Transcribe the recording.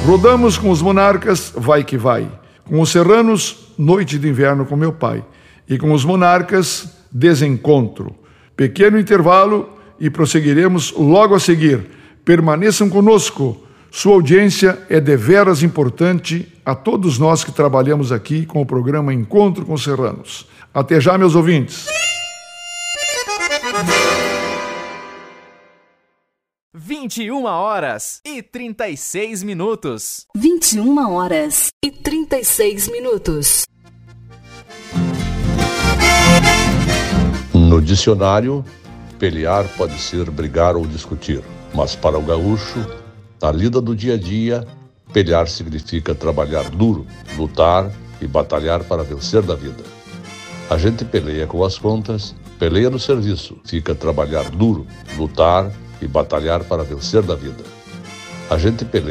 Rodamos com os monarcas, vai que vai. Com os serranos, noite de inverno com meu pai. E com os monarcas, desencontro. Pequeno intervalo e prosseguiremos logo a seguir. Permaneçam conosco. Sua audiência é deveras importante a todos nós que trabalhamos aqui com o programa Encontro com os Serranos. Até já, meus ouvintes. 21h36. 21h36. No dicionário, pelear pode ser brigar ou discutir, mas para o gaúcho, na lida do dia a dia, pelear significa trabalhar duro, lutar e batalhar para vencer da vida. A gente peleia com as contas, peleia no serviço, fica trabalhar duro, lutar e batalhar para vencer da vida. A gente peleia